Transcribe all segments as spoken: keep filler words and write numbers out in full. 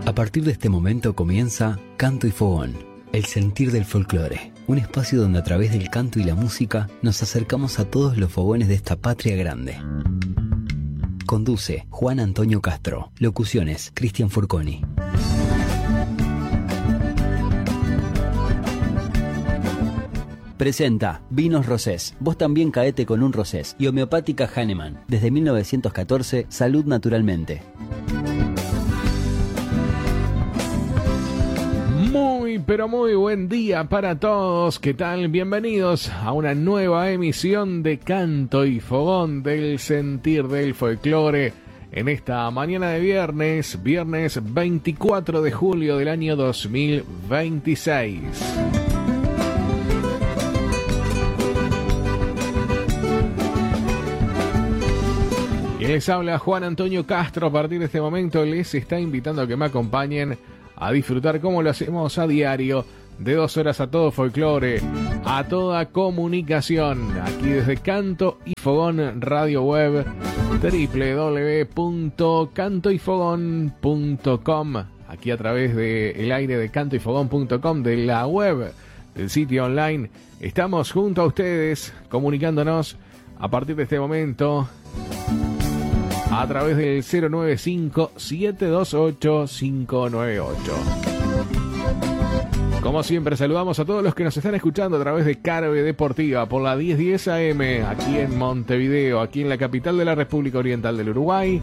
A partir de este momento comienza Canto y Fogón, el sentir del folclore. Un espacio donde a través del canto y la música nos acercamos a todos los fogones de esta patria grande. Conduce Juan Antonio Castro. Locuciones Cristian Furconi. Presenta Vinos Rosés. Vos también caete con un Rosés. Y Homeopática Hahnemann. Desde mil novecientos catorce, salud naturalmente. Muy, pero muy buen día para todos. ¿Qué tal? Bienvenidos a una nueva emisión de Canto y Fogón del Sentir del Folclore. En esta mañana de viernes, viernes veinticuatro de julio del año dos mil veintiséis. Y les habla Juan Antonio Castro. A partir de este momento les está invitando a que me acompañen a disfrutar, como lo hacemos a diario, de dos horas a todo folclore, a toda comunicación, aquí desde Canto y Fogón Radio Web, doble u doble u doble u punto canto y fogón punto com, aquí a través del aire de canto y fogón punto com, de la web, del sitio online. Estamos junto a ustedes, comunicándonos a partir de este momento a través del cero nueve cinco, siete dos ocho, cinco nueve ocho. Como siempre, saludamos a todos los que nos están escuchando a través de Carve Deportiva por la diez diez A M, aquí en Montevideo, aquí en la capital de la República Oriental del Uruguay.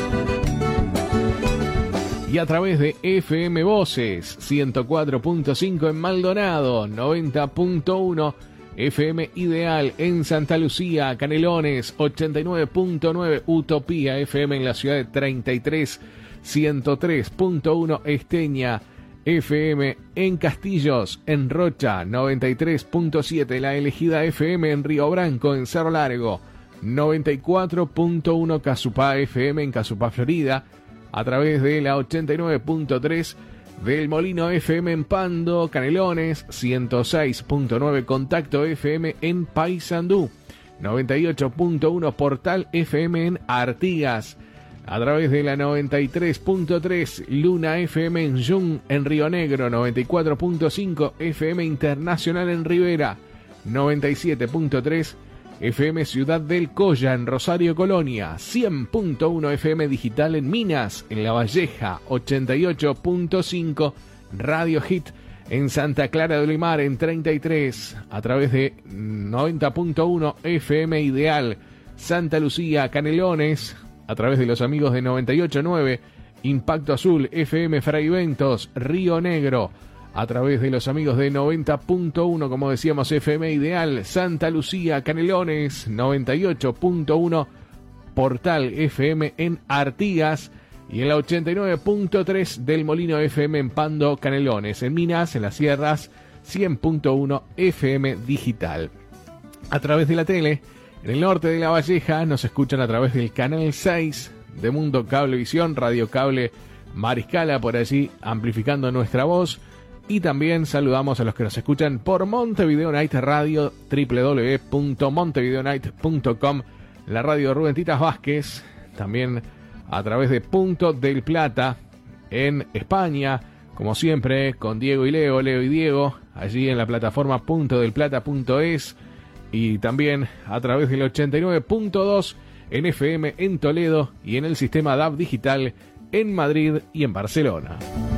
Y a través de F M Voces, ciento cuatro punto cinco en Maldonado, noventa punto uno F M Ideal en Santa Lucía, Canelones, ochenta y nueve punto nueve Utopía F M en la ciudad de treinta y tres, ciento tres punto uno Esteña F M en Castillos, en Rocha, noventa y tres punto siete La Elegida F M en Río Branco, en Cerro Largo, noventa y cuatro punto uno Casupá F M en Casupá, Florida, a través de la ochenta y nueve punto tres del Molino F M en Pando, Canelones, ciento seis punto nueve Contacto F M en Paysandú, noventa y ocho punto uno Portal F M en Artigas, a través de la noventa y tres punto tres Luna F M en Jung, en Río Negro, noventa y cuatro punto cinco F M Internacional en Rivera, noventa y siete punto tres F M Ciudad del Colla en Rosario Colonia, cien punto uno F M Digital en Minas, en La Valleja, ochenta y ocho punto cinco Radio Hit en Santa Clara de Olimar, en treinta y tres, a través de noventa punto uno F M Ideal Santa Lucía, Canelones, a través de los amigos de noventa y ocho punto nueve Impacto Azul F M Fraiventos, Río Negro, a través de los amigos de noventa punto uno, como decíamos, F M Ideal Santa Lucía, Canelones, noventa y ocho punto uno Portal F M en Artigas, y en la ochenta y nueve punto tres del Molino F M en Pando, Canelones, en Minas, en las Sierras, cien punto uno F M Digital. A través de la tele, en el norte de La Valleja, nos escuchan a través del canal seis de Mundo Cablevisión, Radio Cable Mariscala, por allí amplificando nuestra voz. Y también saludamos a los que nos escuchan por Montevideo Night Radio, doble u doble u doble u punto montevideo night punto com, la radio de Rubén Titas Vázquez, también a través de Punto del Plata en España, como siempre, con Diego y Leo, Leo y Diego, allí en la plataforma punto del plata punto es, y también a través del ochenta y nueve punto dos en F M en Toledo y en el sistema D A B digital en Madrid y en Barcelona.